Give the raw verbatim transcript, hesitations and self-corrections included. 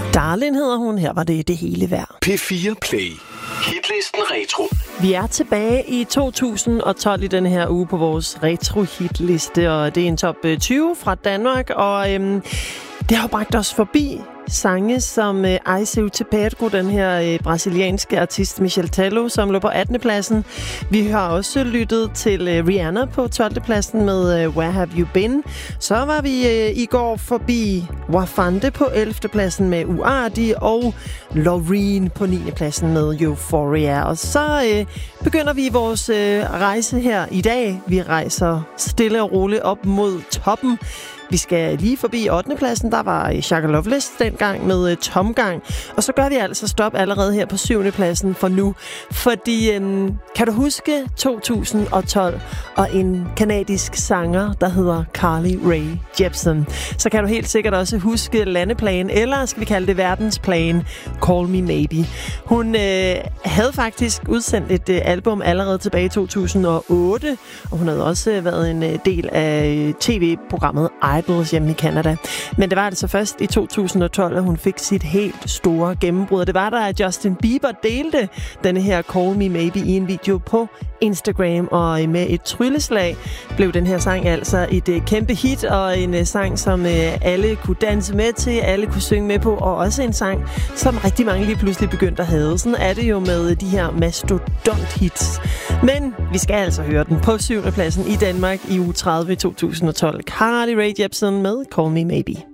Darlin hedder hun. Her var det det hele værd. P fire Play. Hitlisten Retro. Vi er tilbage i to tusind og tolv i denne her uge på vores retro-hitliste, og det er en top tyve fra Danmark, og øhm, det har bragt os forbi sange som øh, Ai Se Te Perco, den her øh, brasilianske artist Michel Tello, som lå på attende pladsen. Vi har også lyttet til øh, Rihanna på tolvte pladsen med øh, Where Have You Been. Så var vi øh, i går forbi Wafande på ellevte pladsen med Uardi, og Loreen på niende pladsen med Euphoria. Og så øh, begynder vi vores øh, rejse her i dag. Vi rejser stille og roligt op mod toppen. Vi skal lige forbi ottende pladsen. Der var Shaka Loveless dengang med uh, Tomgang. Og så gør vi altså stop allerede her på syvende pladsen for nu. Fordi, um, kan du huske to tusind og tolv og en kanadisk sanger, der hedder Carly Rae Jepsen? Så kan du helt sikkert også huske Landeplan, eller skal vi kalde det Verdensplan, Call Me Maybe. Hun øh, havde faktisk udsendt et øh, album allerede tilbage i to tusind og otte, og hun havde også øh, været en øh, del af øh, tv-programmet Idols hjemme i Canada. Men det var altså først i to tusind og tolv, at hun fik sit helt store gennembrud. Det var der, at Justin Bieber delte denne her Call Me Maybe i en video på Instagram, og med et trylleslag blev den her sang altså et uh, kæmpe hit, og en uh, sang, som uh, alle kunne danse med til, alle kunne synge med på, og også en sang, som rigtig mange lige pludselig begyndte at have. Sådan er det jo med de her mastodont-hits. Men vi skal altså høre den på syvende pladsen i Danmark i uge tredive i to tusind og tolv. Carly Rae Jepsen med Call Me Maybe.